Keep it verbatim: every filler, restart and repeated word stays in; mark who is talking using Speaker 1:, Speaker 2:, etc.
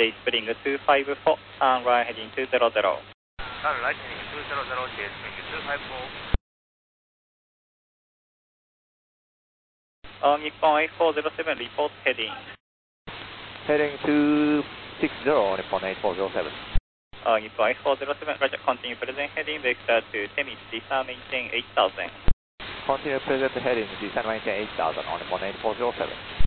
Speaker 1: J Spring two five four, turn right heading two zero zero.
Speaker 2: Turn right heading two zero zero, J Spring two five four.
Speaker 1: On Nippon eight four zero seven, report heading.
Speaker 3: Heading two six zero, Nippon eight four zero seven.
Speaker 1: On Nippon eight four zero seven, Roger, continue present heading, vector to Temis, descend maintain eight thousand.
Speaker 3: Continue present heading, descend maintain eight thousand on Nippon eight four zero seven.